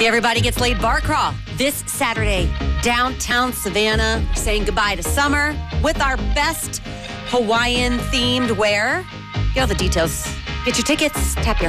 The Everybody Gets Laid bar crawl this Saturday, downtown Savannah, saying goodbye to summer with our best Hawaiian-themed wear. Get all the details. Get your tickets. Tap your